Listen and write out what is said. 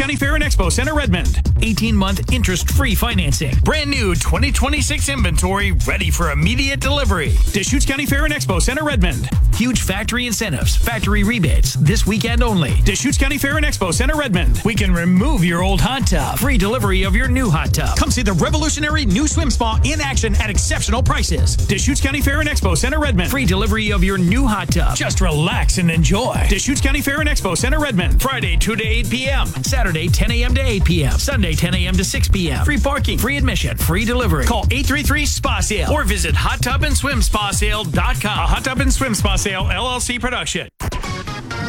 County Fair and Expo Center, Redmond. 18-month interest-free financing. Brand new 2026 inventory ready for immediate delivery. Deschutes County Fair and Expo Center, Redmond. Huge factory incentives, factory rebates, this weekend only. Deschutes County Fair and Expo Center, Redmond. We can remove your old hot tub. Free delivery of your new hot tub. Come see the revolutionary new swim spa in action at exceptional prices. Deschutes County Fair and Expo Center, Redmond. Free delivery of your new hot tub. Just relax and enjoy. Deschutes County Fair and Expo Center, Redmond. Friday 2 to 8 p.m. Saturday 10 a.m. to 8 p.m. Sunday 10 a.m. to 6 p.m. Free parking, free admission, free delivery. Call 833-SPA-SALE or visit hottubandSwimSpaSale.com. A Hot Tub and Swim Spa Sale LLC production.